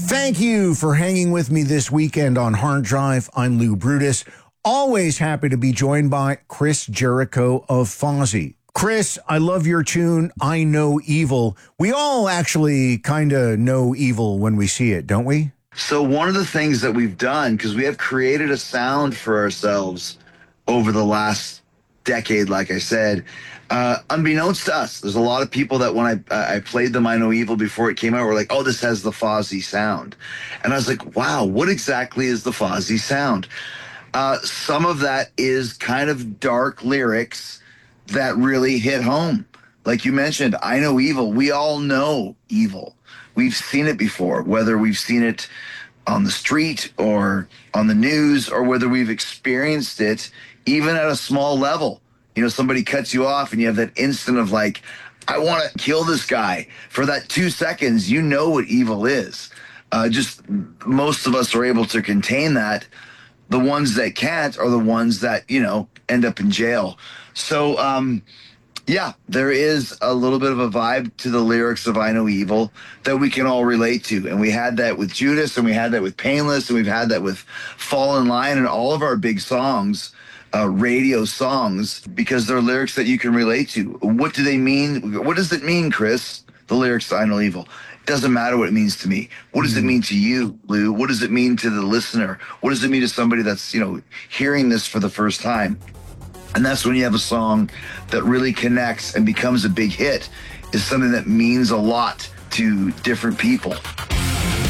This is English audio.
Thank you for hanging with me this weekend on Hard Drive. I'm Lou Brutus. Always happy to be joined by Chris Jericho of Fozzy. Chris, I love your tune, I Know Evil. We all actually kind of know evil when we see it, don't we? So one of the things that we've done, because we have created a sound for ourselves over the last decade, like I said, unbeknownst to us, there's a lot of people that when I played them I Know Evil before it came out, were like, oh, this has the Fozzy sound. And I was like, wow, what exactly is the Fozzy sound? Some of that is kind of dark lyrics that really hit home. Like you mentioned, I know evil. We all know evil. We've seen it before, whether we've seen it on the street or on the news, or whether we've experienced it even at a small level. You know, somebody cuts you off and you have that instant of like, I want to kill this guy. For that 2 seconds, you know what evil is. Just most of us are able to contain that. The ones that can't are the ones that, you know, end up in jail. So, yeah, there is a little bit of a vibe to the lyrics of I Know Evil that we can all relate to. And we had that with Judas, and we had that with Painless, and we've had that with Fall in Line, and all of our big songs, radio songs, because they're lyrics that you can relate to. What do they mean? What does it mean, Chris, the lyrics to I Know Evil? It doesn't matter what it means to me. What does it mean to you, Lou? What does it mean to the listener? What does it mean to somebody that's, you know, hearing this for the first time? And that's when you have a song that really connects and becomes a big hit, is something that means a lot to different people.